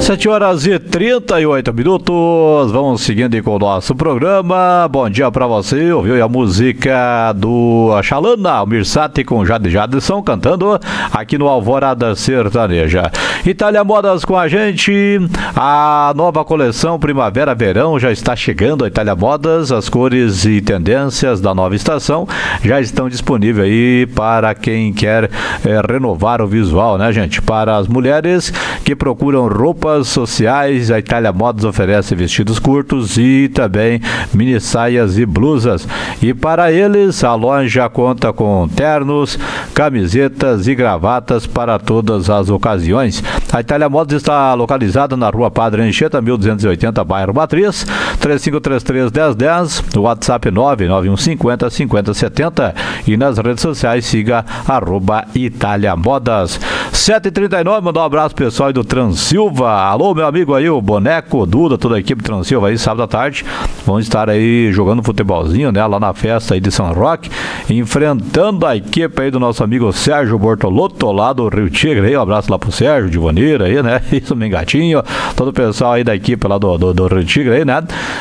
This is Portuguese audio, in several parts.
7h38. Vamos seguindo com o nosso programa. Bom dia pra você. Ouviu a música do Xalana, o Mirsati com Jadson cantando aqui no Alvorada Sertaneja. Itália Modas com a gente. A nova coleção Primavera-Verão já está chegando. A Itália Modas, as cores e tendências da nova estação já estão disponíveis aí para quem quer renovar o visual, né, gente? Para as mulheres que procuram roupas sociais, a Itália Modas oferece vestidos curtos e também mini saias e blusas. E para eles, a loja conta com ternos, camisetas e gravatas para todas as ocasiões. A Itália Modas está localizada na Rua Padre Anchieta, 1280, bairro Matriz, 3533-1010, WhatsApp 99150-5070 e nas redes sociais siga @Itália Modas. 7h39, mandar um abraço pessoal aí do Transilva. Alô, meu amigo aí, o Boneco, Duda, toda a equipe Transilva aí, sábado à tarde. Vão estar aí jogando futebolzinho, né? Lá na festa aí de São Roque, enfrentando a equipe aí do nosso amigo Sérgio Bortolotto, lá do Rio Tigre aí. Um abraço lá pro Sérgio, de Voneira aí, né? Isso, Mengatinho, todo o pessoal aí da equipe lá do Rio Tigre aí, né?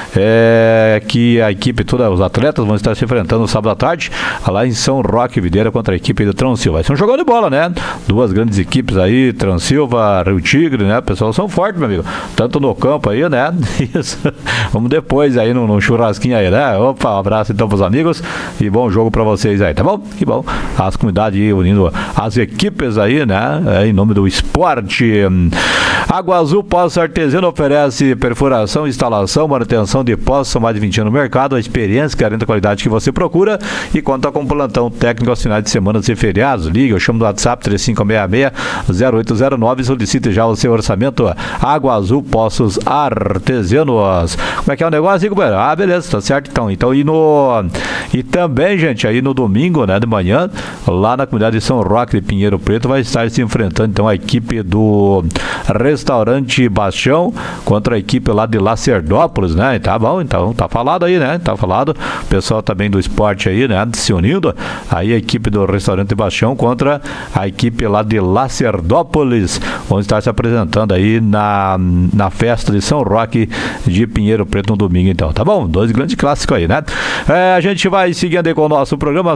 Que a equipe, todos os atletas vão estar se enfrentando sábado à tarde, lá em São Roque Videira, contra a equipe do Transilva. Vai ser um jogão de bola, né? Duas grandes equipes aí, Transilva, Rio Tigre, né? O pessoal são fortes, meu amigo. Tanto no campo aí, né? Isso. Vamos depois aí no churrasquinho aí, né? Opa, um abraço então pros amigos e bom jogo pra vocês aí, tá bom? Que bom. As comunidades aí unindo as equipes aí, né? Em nome do esporte. Água Azul Poço Artesiano oferece perfuração, instalação, manutenção de poços, são mais de 20 anos no mercado, a experiência garante a qualidade que você procura e conta com plantão técnico aos finais de semana e feriados. Liga, eu chamo do WhatsApp 3566-0809 e solicite já o seu orçamento. Água Azul Poços Artesianos. Como é que é o negócio, companheiro? Ah, beleza, tá certo então. E também, gente, aí no domingo, né, de manhã, lá na comunidade de São Roque de Pinheiro Preto, vai estar se enfrentando então a equipe do Restaurante Bastião contra a equipe lá de Lacerdópolis, né? Tá bom, então tá falado aí, né? Tá falado. O pessoal também do esporte aí, né? Se unindo. Aí a equipe do Restaurante Bastião contra a equipe lá de Lacerdópolis. Vão estar se apresentando aí na festa de São Roque de Pinheiro Preto no domingo, então. Tá bom? Dois grandes clássicos aí, né? A gente vai seguindo aí com o nosso programa,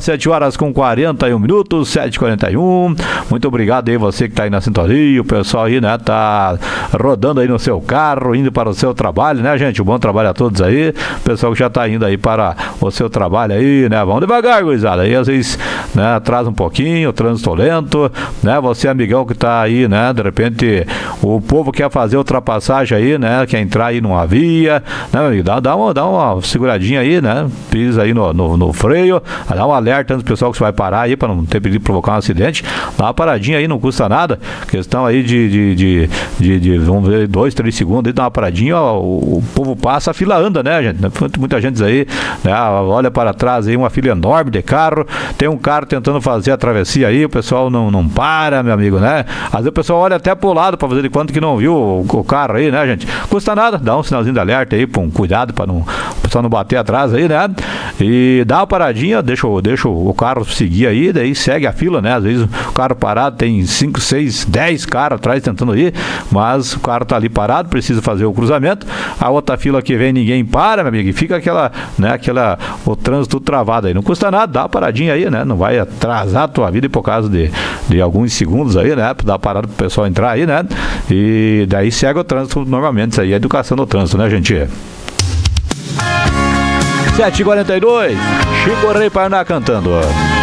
7h41, 7h41. Muito obrigado aí, você que tá aí na sintonia, o pessoal aí, né? Tá rodando aí no seu carro, indo para o seu trabalho, né, gente? Um bom trabalho a todos aí. O pessoal que já tá indo aí para o seu trabalho aí, né? Vamos devagar, gurizada. Aí às vezes, né, atrasa um pouquinho, o trânsito lento, né? Você, amigão que tá aí, né? De repente, o povo quer fazer ultrapassagem aí, né? Quer entrar aí numa via, né, meu amigo? Dá uma seguradinha aí, né? Pisa aí no freio, dá um alerta antes do pessoal que você vai parar aí para não ter perigo de provocar um acidente. Dá uma paradinha aí, não custa nada. Questão aí de vamos ver, 2, 3 segundos, aí dá uma paradinha, ó, o povo passa, a fila anda, né, gente? Muita gente aí, né, olha para trás aí, uma fila enorme de carro, tem um carro tentando fazer a travessia aí, o pessoal não para, meu amigo, né? Às vezes o pessoal olha até pro lado para fazer de conta que não viu o carro aí, né, gente? Custa nada, dá um sinalzinho de alerta aí, um cuidado para o pessoal não bater atrás aí, né? E dá uma paradinha, deixa o carro seguir aí, daí segue a fila, né? Às vezes o carro parado, tem 5, 6, 10 caras atrás tentando ir, mas o carro tá ali parado, precisa fazer o cruzamento, a outra fila que vem ninguém para, meu amigo, e fica o trânsito travado aí, não custa nada, dá uma paradinha aí, né? Não vai atrasar a tua vida e por causa de alguns segundos aí, né? Dar uma parada pro pessoal entrar aí, né? E daí segue o trânsito normalmente, isso aí é educação no trânsito, né, gente? 7h42, Chico Rei Paraná cantando.